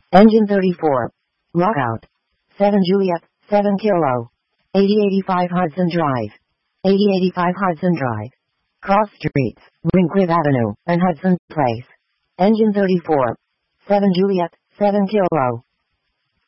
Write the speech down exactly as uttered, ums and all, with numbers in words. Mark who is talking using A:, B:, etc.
A: Engine thirty-four. Lockout. seven Juliet, seven Kilo. eighty eighty-five Hudson Drive. eighty eighty-five Hudson Drive. Cross Streets, Ringcliff Avenue, and Hudson Place. Engine thirty-four. seven Juliet, seven Kilo.